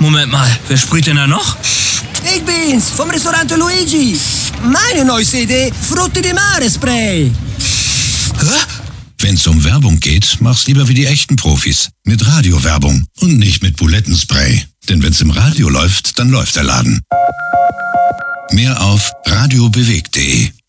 Moment mal, wer sprüht denn da noch? Ich bin's, vom Restaurant Luigi. Meine neueste Idee, Frutti di Mare Spray. Wenn's um Werbung geht, mach's lieber wie die echten Profis. Mit Radiowerbung und nicht mit Bulettenspray. Denn wenn's im Radio läuft, dann läuft der Laden. Mehr auf radiobewegt.de